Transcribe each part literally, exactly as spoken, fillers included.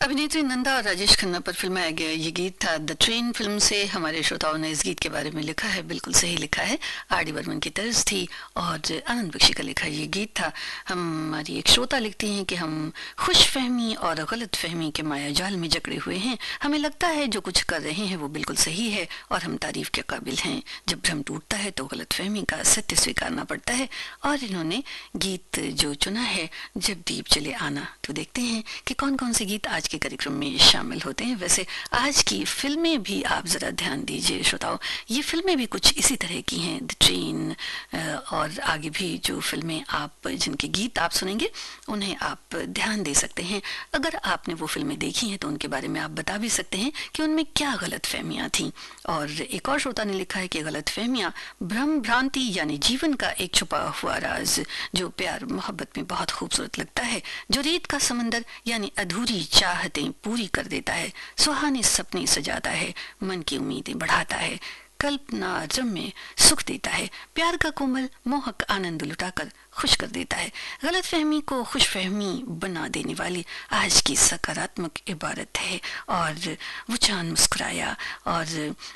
अभिनेत्री नंदा और राजेश खन्ना पर फिल्माया गया ये गीत था द ट्रेन फिल्म से। हमारे श्रोताओं ने इस गीत के बारे में लिखा है, बिल्कुल सही लिखा है। आर डी बर्मन की तर्ज थी और आनंद बख्शी का लिखा ये गीत था। हमारी एक श्रोता लिखती हैं कि हम खुश फहमी और गलत फहमी के माया जाल में जकड़े हुए हैं। हमें लगता है जो कुछ कर रहे हैं वो बिल्कुल सही है और हम तारीफ के काबिल हैं। जब भ्रम टूटता है तो गलत फहमी का सत्य स्वीकारना पड़ता है। और इन्होंने गीत जो चुना है जब दीप चले आना, तो देखते हैं कि कौन कौन से गीत आज के कार्यक्रम में शामिल होते हैं। वैसे आज की फिल्में भी आप जरा ध्यान दीजिए श्रोताओं, ये फिल्में भी कुछ इसी तरह की हैं। द ट्रेन और आगे भी जो फिल्में आप जिनके गीत आप सुनेंगे उन्हें आप ध्यान दे सकते हैं। अगर आपने वो फिल्में देखी हैं तो उनके बारे में आप बता भी सकते हैं कि उनमें क्या गलत फहमियाँ थीं। और एक और श्रोता ने लिखा है कि गलत फहमियाँ भ्रम भ्रांति यानी जीवन का एक छुपा हुआ राज जो प्यार मोहब्बत में बहुत खूबसूरत लगता है, जो रेत का समंदर यानी अधूरी चाहतें पूरी कर देता है, सुहाने सपने सजाता है, मन की उम्मीदें बढ़ाता है, कल्पना रम्य सुख देता है, प्यार का कोमल मोहक आनंद लुटाकर खुश कर देता है। गलत फहमी को खुश फहमी बना देने वाली आज की सकारात्मक इबारत है। और वो चांद मुस्कुराया और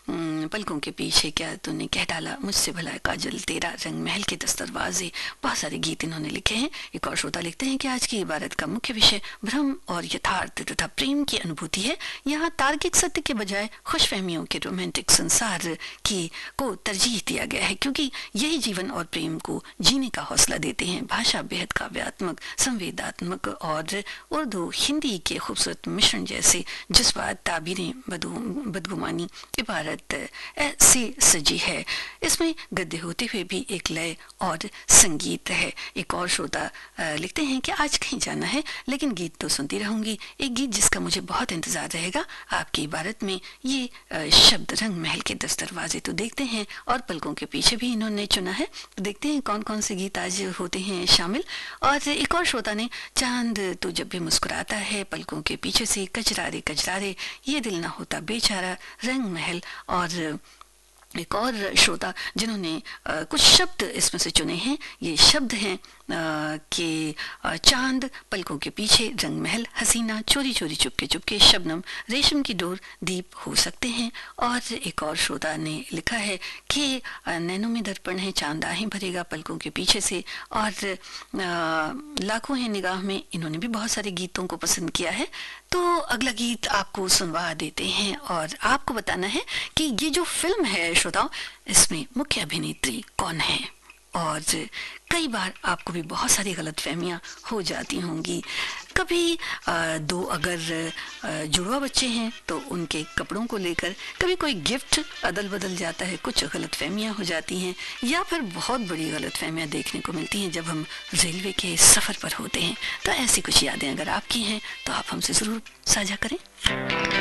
पलकों के पीछे क्या तूने कह डाला, मुझसे भला काजल तेरा, रंग महल के दस दरवाजे, बहुत सारे गीत इन्होंने लिखे हैं। एक और श्रोता लिखते हैं कि आज की इबारत का मुख्य विषय भ्रम और यथार्थ तथा प्रेम की अनुभूति है। यहाँ तार्किक सत्य के बजाय खुश फहमियों के रोमांटिक संसार की को तरजीह दिया गया है, क्योंकि यही जीवन और प्रेम को जीने का हौसला देते हैं। भाषा बेहद काव्यात्मक, संवेदात्मक और उर्दू हिंदी के खूबसूरत मिश्रण जैसे जज्बात, ताबीरें, बदगुमानी इबारत ऐसे सजी है। इसमें गद्य होते हुए भी एक लय और संगीत है। एक और श्रोता लिखते हैं कि आज कहीं जाना है लेकिन गीत तो सुनती रहूंगी। एक गीत जिसका मुझे बहुत इंतजार रहेगा आपकी इबारत में, ये शब्द रंग महल के दस दरवाजे। तो देखते हैं, और पलकों के पीछे भी इन्होंने चुना है। तो देखते हैं कौन कौन से गीत आज होते हैं शामिल। और एक और श्रोता ने चांद तो जब भी मुस्कुराता है, पलकों के पीछे से कजरारे कजरारे, ये दिल ना होता बेचारा, रंग महल। और एक और श्रोता जिन्होंने आ, कुछ शब्द इसमें से चुने हैं, ये शब्द हैं कि चांद, पलकों के पीछे, रंग महल, हसीना, चोरी चोरी चुपके चुपके, शबनम, रेशम की डोर, दीप हो सकते हैं। और एक और श्रोता ने लिखा है कि नैनों में दर्पण है, चांद आहें भरेगा, पलकों के पीछे से, और आ, लाखों हैं निगाह में। इन्होंने भी बहुत सारे गीतों को पसंद किया है। तो अगला गीत आपको सुनवा देते हैं और आपको बताना है कि ये जो फिल्म है श्रोताओं, इसमें मुख्य अभिनेत्री कौन है। और कई बार आपको भी बहुत सारी गलतफहमियां हो जाती होंगी। कभी आ, दो अगर जुड़वा बच्चे हैं तो उनके कपड़ों को लेकर, कभी कोई गिफ्ट अदल बदल जाता है, कुछ गलतफहमियां हो जाती हैं, या फिर बहुत बड़ी गलतफहमियां देखने को मिलती हैं जब हम रेलवे के सफ़र पर होते हैं। तो ऐसी कुछ यादें अगर आपकी हैं तो आप हमसे ज़रूर साझा करें।